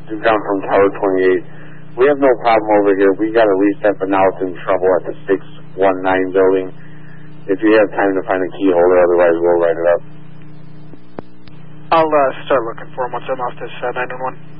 down from Tower 28. We have no problem over here. We got a lease set, but now it's in trouble at the 619 building. If you have time to find a key holder, otherwise we'll write it up. I'll start looking for him once I'm off this 911.